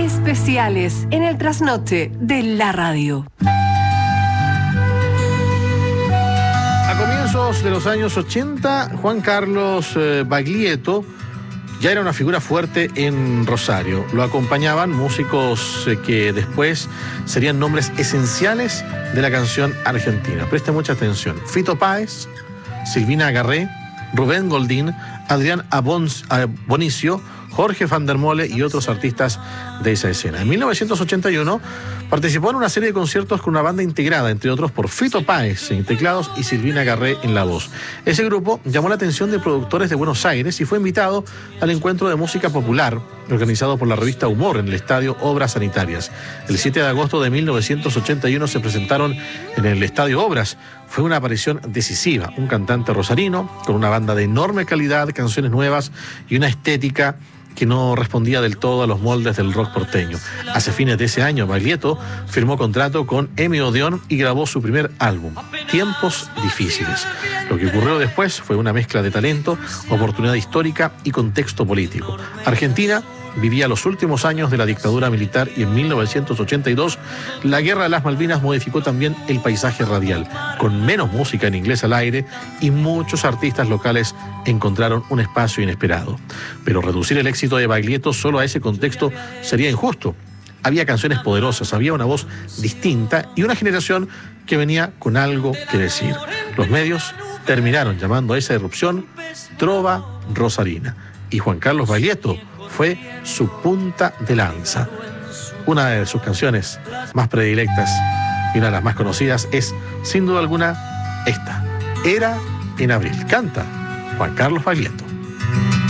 Especiales en el trasnoche de la radio. A comienzos de los años 80, Juan Carlos Baglietto ya era una figura fuerte en Rosario. Lo acompañaban músicos que después serían nombres esenciales de la canción argentina. Preste mucha atención. Fito Páez, Silvina Garré, Rubén Goldín, Adrián Bonicio, Jorge van der Mole y otros artistas de esa escena. En 1981 participó en una serie de conciertos con una banda integrada, entre otros, por Fito Páez en teclados y Silvina Garré en la voz. Ese grupo llamó la atención de productores de Buenos Aires y fue invitado al encuentro de música popular organizado por la revista Humor en el estadio Obras Sanitarias. El 7 de agosto de 1981 se presentaron en el estadio Obras. Fue una aparición decisiva, un cantante rosarino con una banda de enorme calidad, canciones nuevas y una estética que no respondía del todo a los moldes del rock porteño. Hacia fines de ese año, Baglietto firmó contrato con EMI Odeón y grabó su primer álbum, Tiempos Difíciles. Lo que ocurrió después fue una mezcla de talento, oportunidad histórica y contexto político. Argentina vivía los últimos años de la dictadura militar y en 1982 la Guerra de las Malvinas modificó también el paisaje radial, con menos música en inglés al aire y muchos artistas locales encontraron un espacio inesperado. Pero reducir el éxito de Baglietto solo a ese contexto sería injusto. Había canciones poderosas, había una voz distinta y una generación que venía con algo que decir. Los medios terminaron llamando a esa erupción Trova Rosarina y Juan Carlos Baglietto fue su punta de lanza. Una de sus canciones más predilectas y una de las más conocidas es, sin duda alguna, esta, Era en Abril. Canta Juan Carlos Baglietto.